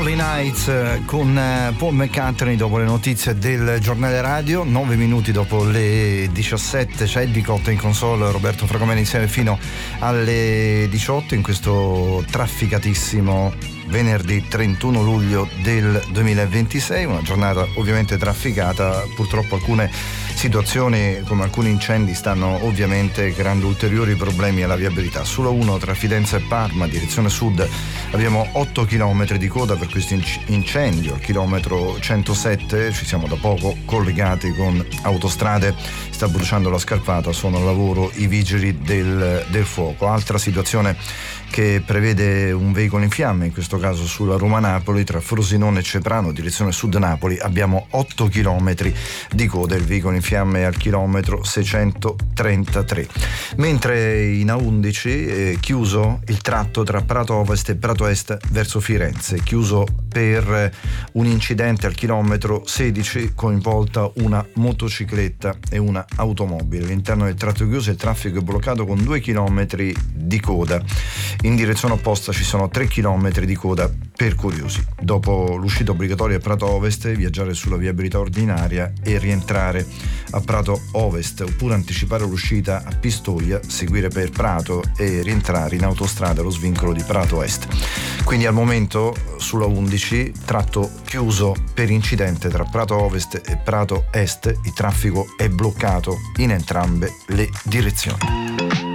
Lonely Nights con Paul McCartney dopo le notizie del giornale radio. 9 minuti dopo le 17 c'è Endicott in console, Roberto Fragomeni insieme fino alle 18 in questo trafficatissimo venerdì 31 luglio del 2026, una giornata ovviamente trafficata. Purtroppo alcune situazioni come alcuni incendi stanno ovviamente creando ulteriori problemi alla viabilità. Sulla 1 tra Fidenza e Parma direzione sud abbiamo 8 km di coda per questo incendio. Al chilometro 107 ci siamo da poco collegati con Autostrade, sta bruciando la scarpata, sono al lavoro i vigili del fuoco. Altra situazione che prevede un veicolo in fiamme, in questo caso sulla Roma-Napoli tra Frosinone e Ceprano direzione sud Napoli abbiamo 8 km di coda, il veicolo in fiamme è al chilometro 633. Mentre in A11 è chiuso il tratto tra Prato Ovest e Prato Est verso Firenze, chiuso per un incidente al chilometro 16, coinvolta una motocicletta e una automobile. All'interno del tratto chiuso il traffico è bloccato con 2 km di coda. In direzione opposta ci sono 3 km di coda per curiosi. Dopo l'uscita obbligatoria a Prato Ovest, viaggiare sulla viabilità ordinaria e rientrare a Prato Ovest, oppure anticipare l'uscita a Pistoia, seguire per Prato e rientrare in autostrada allo svincolo di Prato Est. Quindi al momento sulla 11 tratto chiuso per incidente tra Prato Ovest e Prato Est, il traffico è bloccato in entrambe le direzioni.